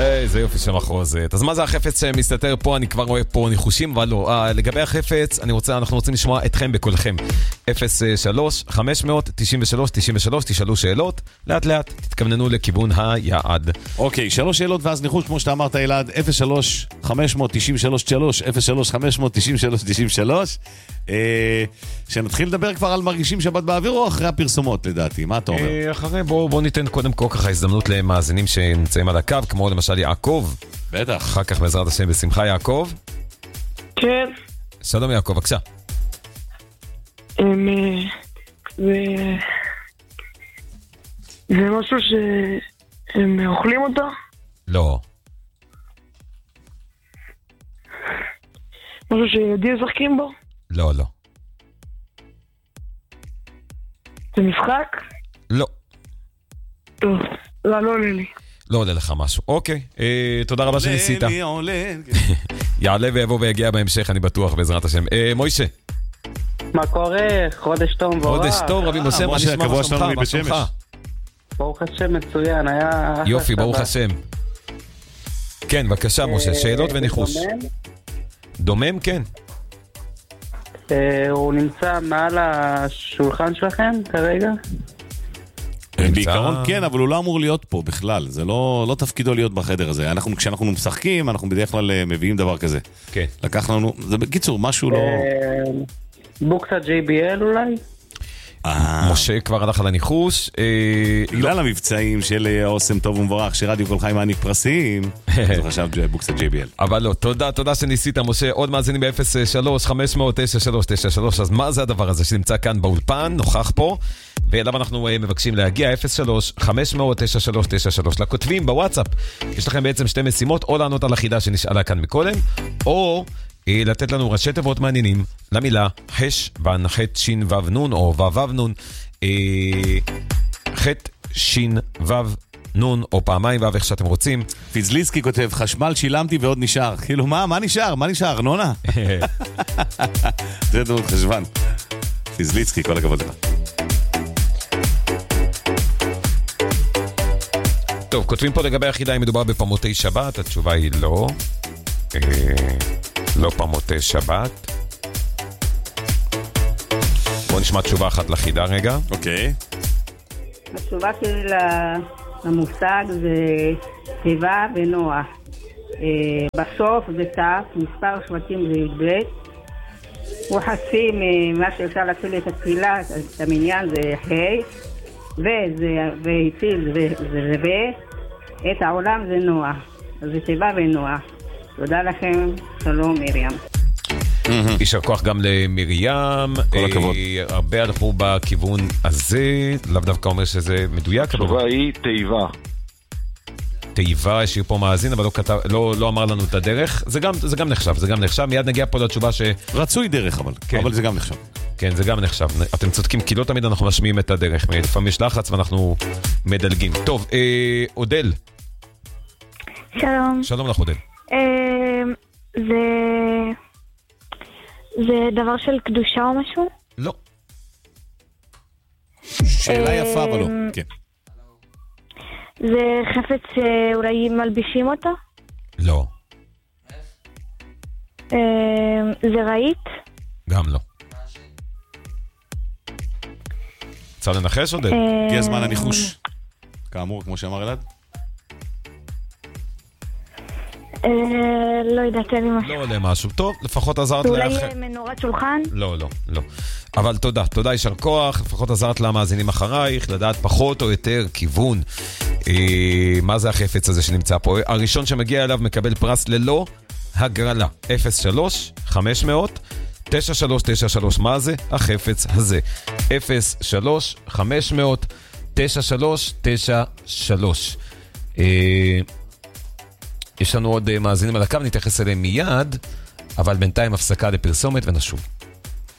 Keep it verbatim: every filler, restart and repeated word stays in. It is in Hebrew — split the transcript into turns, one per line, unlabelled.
איזה יופי של מחרוזת. אז מה זה החפץ שמסתתר פה? אני כבר רואה פה ניחושים, אבל לא. אה, לגבי החפץ, אני רוצה, אנחנו רוצים לשמוע אתכם בקולכם. אפס שלוש חמש תשע שלוש תשע שלוש, תשאלו שאלות, לאט לאט תתכווננו לכיוון היעד.
אוקיי, שלוש שאלות ואז ניחוש, כמו שאתה אמרת אלעד, אפס שלוש חמש תשע שלוש שלוש, אפס שלוש חמש תשע שלוש תשע שלוש. אה, שנתחיל לדבר כבר על מרגישים שבת באוויר או אחרי הפרסומות לדעתי, מה אתה אומר?
אה, אחרי, בוא, בוא ניתן קודם כל ככה הזדמנות למאזינים שנמצאים על הקו, כמו למשל יעקב.
בטח.
אחר כך בעזרת השם בשמחה יעקב.
כן.
שלום יעקב, בבקשה.
הם, זה, זה משהו שהם אוכלים אותו?
לא.
משהו שילדים משחקים בו?
לא, לא.
זה משחק?
לא.
טוב, לא, לא עולה לי.
לא עולה לך משהו. אוקיי, אה, תודה רבה שניסית.
עולה לי, עולה.
יעלה ויבוא ויגיע בהמשך, אני בטוח, בעזרת השם. אה, מוישה.
מה קורה? חודש טוב מבורך.
חודש טוב, רבי משה, מה נשמע
הקבוע
מה שלומך?
שלנו
מה
מבית
שלומך?
שמש.
ברוך השם מצוין, היה...
יופי, ברוך השם. כן, בבקשה, משה, שאלות וניחוש. דומם, כן.
הוא נמצא מעל השולחן שלכם כרגע?
בעיקרון כן, אבל הוא לא אמור להיות פה בכלל. זה לא, לא תפקידו להיות בחדר הזה. אנחנו, כשאנחנו משחקים, אנחנו בדרך כלל מביאים דבר כזה.
כן.
לקח לנו, זה בקיצור, משהו לא...
בוקסה ג'יי בי אל אולי?
משה כבר הלך על הניחוש.
בגלל המבצעים של אוסם טוב ומבורך, שרדיו כל חיים מעניק פרסים, אז הוא חשב בוקסה ג'יי בי אל.
אבל לא, תודה, תודה שניסית, משה. עוד מאזינים ב-אפס שלוש חמש תשע שלוש תשע שלוש. אז מה זה הדבר הזה שנמצא כאן באולפן, נוכח פה, ואליו אנחנו מבקשים להגיע? אפס שלוש חמש תשע שלוש תשע שלוש. לכותבים בוואטסאפ, יש לכם בעצם שתי משימות, או לענות על החידה שנשאלה כאן מקודם, או לתת לנו ראשי תיבות מעניינים למילה חש ון חט שין וו נון או וו וו נון, חט שין וו נון או פעמיים וו, איך שאתם רוצים.
פיזליסקי כותב, חשמל שילמתי ועוד נשאר. כאילו מה, מה נשאר? מה נשאר? ארנונה? זה דמות חשבן. פיזליסקי, כל הכבוד לך.
טוב, כותבים פה לגבי החידה אם מדובר בפמותי שבת, התשובה היא לא. לא פמותי שבת. בואו נשמע תשובה אחת לחידה רגע.
אוקיי.
התשובה שלי למושג זה טבע ונוח. בסוף זה תף, מספר שבטים זה י"ב. הוא חצי ממה שאפשר להתחיל את התפילה, את המניין זה חי, והציל זה רבה, את העולם זה נוח. זה טבע ונוח. תודה לכם, שלום מרים.
יישר כוח גם למרים.
כל הכבוד.
הרבה הלכו בכיוון הזה, לאו דווקא אומר שזה מדויק.
התשובה היא תיבה.
תיבה, יש פה מאזין, אבל לא, כתב, לא, לא אמר לנו את הדרך. זה גם, זה גם נחשב, זה גם נחשב. מיד נגיע פה לתשובה ש...
רצוי דרך אבל, כן. אבל זה גם נחשב.
כן, זה גם נחשב. אתם צודקים, כי לא תמיד אנחנו משמיעים את הדרך. לפעמים יש לחץ ואנחנו מדלגים. טוב, אה, אודל.
שלום.
שלום לך, אודל.
זה... זה דבר של קדושה או משהו?
לא.
שאלה יפה, אבל לא. כן.
זה חפץ שאולי מלבישים אותו?
לא.
זה רהיט?
גם לא. צריך לנחש, אודל?
הגיע הזמן הניחוש. כאמור, כמו שאמר אלעד.
לא יודעת, אין לי משהו.
לא עולה משהו. טוב, לפחות עזרת לאחר.
אולי מנורת שולחן?
לא, לא, לא. אבל תודה, תודה, יישר כוח. לפחות עזרת למאזינים אחרייך, לדעת פחות או יותר כיוון. מה זה החפץ הזה שנמצא פה? הראשון שמגיע אליו מקבל פרס ללא הגרלה. אפס שלוש חמש תשע שלוש תשע שלוש. מה זה החפץ הזה? אפס שלוש חמש תשע שלוש תשע שלוש. יש לנו עוד מאזינים על הקו, נתייחס אליהם מיד, אבל בינתיים הפסקה לפרסומת ונשוב.